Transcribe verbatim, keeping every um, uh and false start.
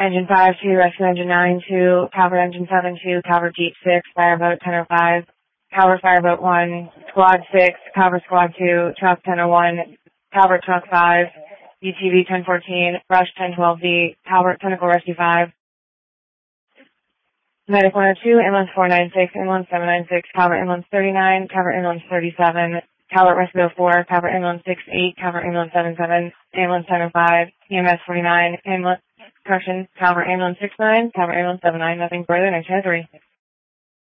Engine five two, Rescue Engine nine two, Calvert Engine seven two, Calvert Jeep six, Fireboat ten oh five, Calvert Fireboat one, Squad six, Calvert Squad two, Truck ten oh one, Calvert Truck five, U T V ten fourteen, Rush ten twelve V, Calvert Tentacle Rescue five, Medic one oh two, Ambulance four nine six, Ambulance seven nine six, Calvert Ambulance thirty-nine, Calvert Ambulance thirty-seven, Calvert Rescue four, Calvert Ambulance six eight, Calvert Ambulance seven seven, Ambulance ten oh five, E M S forty-nine, Ambulance, correction, Calvert Ambulance six nine, Calvert Ambulance seven nine, nothing further, next three.